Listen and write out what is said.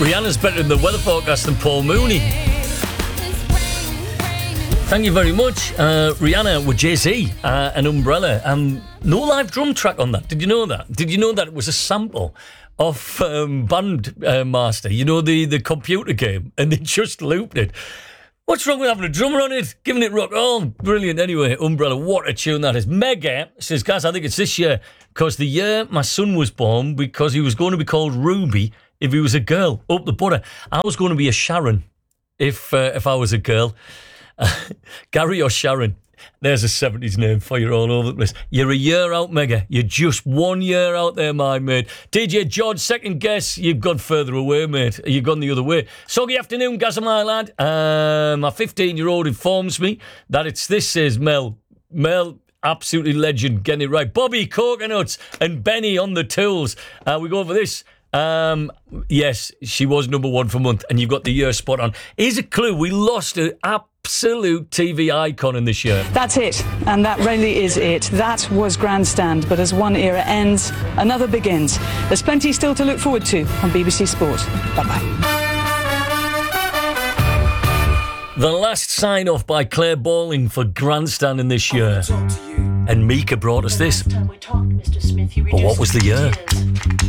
Rihanna's better in the weather forecast than Paul Mooney. Thank you very much. Rihanna with Jay-Z, an Umbrella. No live drum track on that. Did you know that? Did you know that it was a sample of Bandmaster? You know, the computer game, and they just looped it. What's wrong with having a drummer on it? Giving it rock. Oh, brilliant. Anyway, Umbrella, what a tune that is. Mega says, guys, I think it's this year because the year my son was born, because he was going to be called Ruby if he was a girl. Up the butter. I was going to be a Sharon if I was a girl. Gary or Sharon. There's a 70s name for you all over the place. You're a year out, Mega. You're just 1 year out there, my mate. DJ George, second guess. You've gone further away, mate. You've gone the other way. Soggy afternoon, Gaza, my lad. My 15-year-old informs me that it's this, says Mel. Mel, absolutely legend, getting it right. Bobby, Coconuts, and Benny on the tools. We go over this. Yes, she was number one for a month, and you've got the year spot on. Here's a clue. We lost an absolute TV icon in this year. That's it, and that really is it. That was Grandstand, but as one era ends, another begins. There's plenty still to look forward to on BBC Sport. Bye-bye. The last sign-off by Claire Balling for Grandstand in this year. And Mika brought us this. But what was the year?